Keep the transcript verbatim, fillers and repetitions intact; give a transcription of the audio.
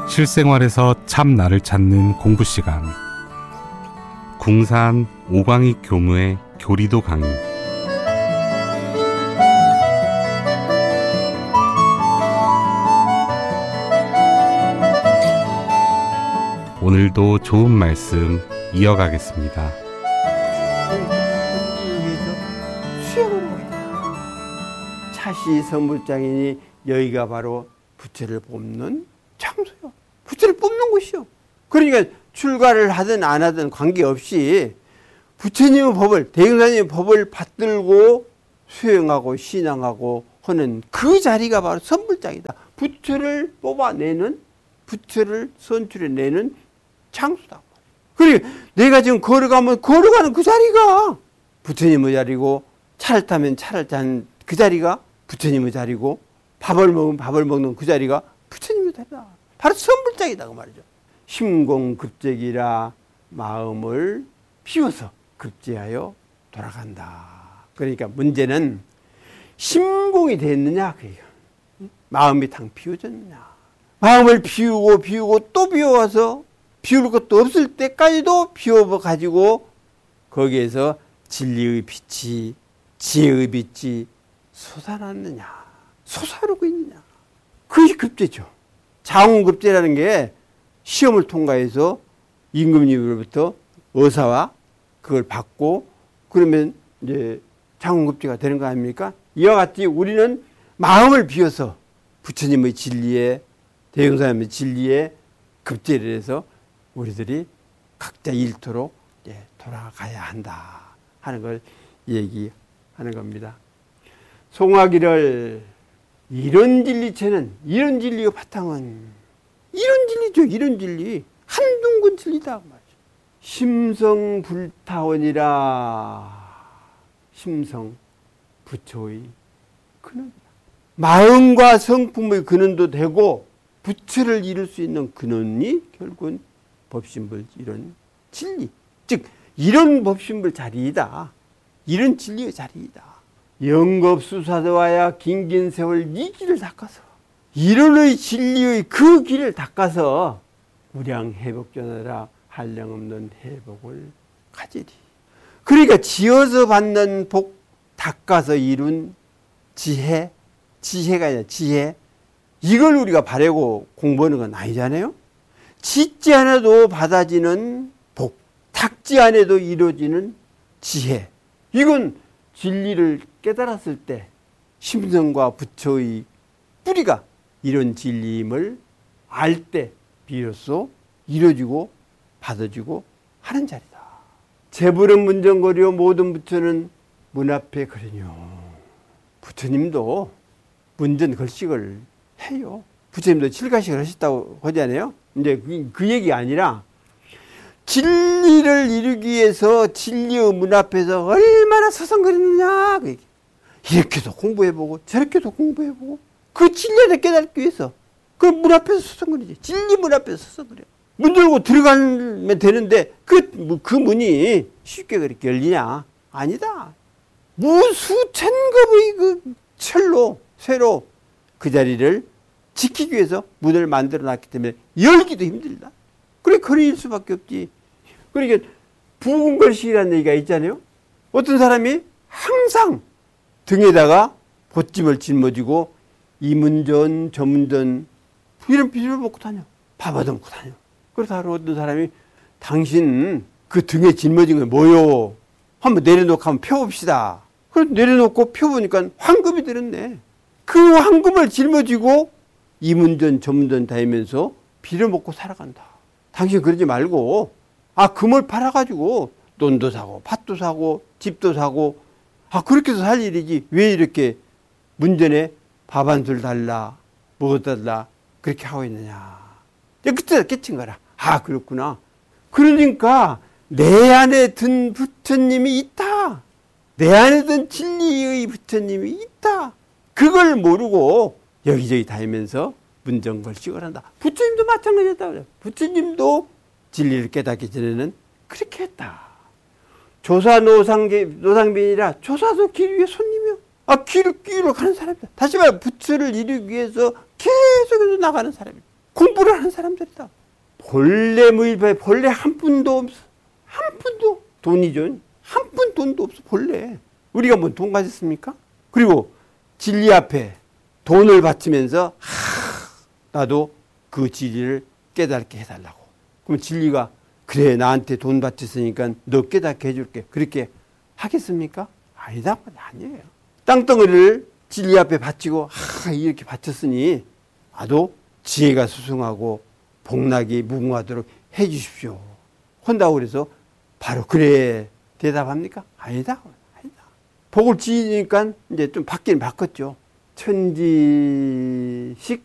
실생활에서 참 나를 찾는 공부 시간. 궁산 오광익 교무의 교리도 강의. 오늘도 좋은 말씀 이어가겠습니다. 차시 선물장이니 여기가 바로 부처를 뽑는 장소요. 부처를 뽑는 곳이요. 그러니까 출가를 하든 안 하든 관계없이 부처님의 법을, 대흥사님의 법을 받들고 수행하고 신앙하고 하는 그 자리가 바로 선불장이다. 부처를 뽑아내는, 부처를 선출해내는 장소다. 그러니까 내가 지금 걸어가면 걸어가는 그 자리가 부처님의 자리고, 차를 타면 차를 타는 그 자리가 부처님의 자리고, 밥을 먹으면 밥을 먹는 그 자리가 부처님의 자리다. 바로 선불장이다 그 말이죠. 심공급제기라 마음을 비워서 급제하여 돌아간다. 그러니까 문제는 심공이 됐느냐 그게요. 마음이 당 비워졌느냐. 마음을 비우고 비우고 또 비워서 비울 것도 없을 때까지도 비워가지고 거기에서 진리의 빛이, 지혜의 빛이 솟아났느냐, 솟아오르고 있느냐. 그것이 급제죠. 장훈급제라는 게 시험을 통과해서 임금님으로부터 의사와 그걸 받고 그러면 이제 장훈급제가 되는 거 아닙니까? 이와 같이 우리는 마음을 비워서 부처님의 진리에, 대흥사님의 진리에 급제를 해서 우리들이 각자 일터로 돌아가야 한다 하는 걸 얘기하는 겁니다. 송하기를 이런 진리체는, 이런 진리의 바탕은 이런 진리죠. 이런 진리. 한둥근 진리다 말이죠. 심성 불타원이라. 심성, 부처의 근원이다. 마음과 성품의 근원도 되고 부처를 이룰 수 있는 근원이 결국은 법신불 이런 진리. 즉 이런 법신불 자리이다. 이런 진리의 자리이다. 영겁수사도와야 긴긴 세월 이 길을 닦아서, 이론의 진리의 그 길을 닦아서 무량 회복전하라 한량없는 회복을 가지리. 그러니까 지어서 받는 복, 닦아서 이룬 지혜, 지혜가 아니라 지혜, 이걸 우리가 바라고 공부하는 건 아니잖아요. 짓지 않아도 받아지는 복, 닦지 않아도 이루어지는 지혜, 이건 진리를 깨달았을 때 심성과 부처의 뿌리가 이런 진리임을 알 때 비로소 이루어지고 받아지고 하는 자리다. 재불은 문정거리요 모든 부처는 문 앞에 거리뇨. 부처님도 문전 걸식을 해요. 부처님도 칠가식을 하셨다고 하잖아요. 이제 그, 그 얘기 아니라 진리를 이루기 위해서 진리의 문 앞에서 얼마나 서성거리느냐. 이렇게도 공부해보고 저렇게도 공부해보고 그 진리를 깨닫기 위해서 그 문 앞에서 서성거리지. 진리 문 앞에서 서성거려. 문 열고 들어가면 되는데 그, 그 문이 쉽게 그렇게 열리냐? 아니다. 무수천 급의 그 철로 쇠로 그 자리를 지키기 위해서 문을 만들어 놨기 때문에 열기도 힘들다. 그래 거리일 수밖에 없지. 그러니까 부근걸식이라는 얘기가 있잖아요. 어떤 사람이 항상 등에다가 보찜을 짊어지고 이문전 저문전 이런 비료를 먹고 다녀. 밥 얻어먹고 다녀. 그러다 어떤 사람이 당신 그 등에 짊어진 게 뭐요? 한번 내려놓고 한번 펴봅시다. 그래서 내려놓고 펴보니까 황금이 들었네. 그 황금을 짊어지고 이문전 저문전 다니면서 비료 먹고 살아간다. 당신 그러지 말고 아 금을 팔아가지고 돈도 사고 팥도 사고 집도 사고 아 그렇게 해서 살 일이지 왜 이렇게 문전에 밥 한 술 달라 먹어달라 그렇게 하고 있느냐. 그때 깨친 거라. 아 그렇구나. 그러니까 내 안에 든 부처님이 있다. 내 안에 든 진리의 부처님이 있다. 그걸 모르고 여기저기 다니면서 문정걸식을 한다. 부처님도 마찬가지였다. 그래. 부처님도 진리를 깨닫기 전에는 그렇게 했다. 조사 노상계, 노상빈이라 조사도 길 위에 손님이요. 아, 길을, 길을 가는 사람이다. 다시 말해, 부처를 이루기 위해서 계속해서 나가는 사람이다. 공부를 하는 사람들이다. 본래 무일파에 본래 한 푼도 없어. 한 푼도 돈이죠. 한 푼 돈도 없어 본래. 우리가 뭐 돈 가졌습니까? 그리고 진리 앞에 돈을 바치면서 하, 나도 그 진리를 깨닫게 해달라고. 그럼 진리가 그래 나한테 돈 바쳤으니까 너 깨닫게 해줄게. 그렇게 하겠습니까? 아니다. 아니에요. 땅덩어리를 진리 앞에 바치고 하, 이렇게 바쳤으니 나도 지혜가 수승하고 복락이 무궁하도록 해 주십시오. 한다고 그래서 바로 그래 대답합니까? 아니다. 아니다. 복을 지으니까 이제 좀 바뀌긴 바꿨죠. 천지식